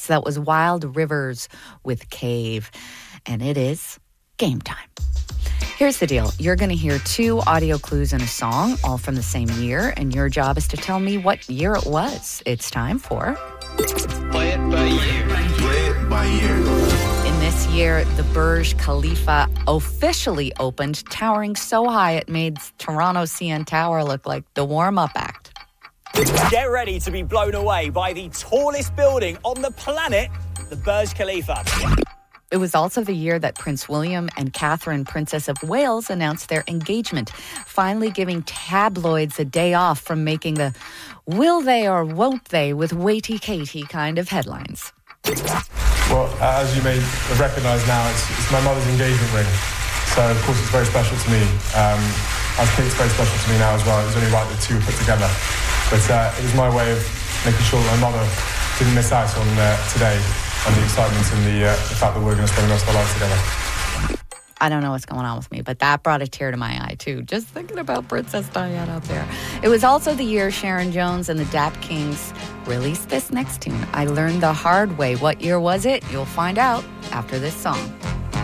That was Wild Rivers with Cave. And it is game time. Here's the deal. You're going to hear 2 audio clues in a song, all from the same year, and your job is to tell me what year it was. It's time for... Play it by year. Play it by year. In this year, the Burj Khalifa officially opened, towering so high it made Toronto CN Tower look like the warm-up act. Get ready to be blown away by the tallest building on the planet, the Burj Khalifa. It was also the year that Prince William and Catherine, Princess of Wales, announced their engagement, finally giving tabloids a day off from making the will they or won't they with Waity Katie kind of headlines. Well, as you may recognise now, it's my mother's engagement ring. So, of course, it's very special to me. As Kate's very special to me now as well. It was only right that 2 were put together. But it was my way of making sure that my mother didn't miss out on today and the excitement and the fact that we're going to spend the rest of our lives together. I don't know what's going on with me, but that brought a tear to my eye, too, just thinking about Princess Diana up there. It was also the year Sharon Jones and the Dap Kings released this next tune. I learned the hard way. What year was it? You'll find out after this song.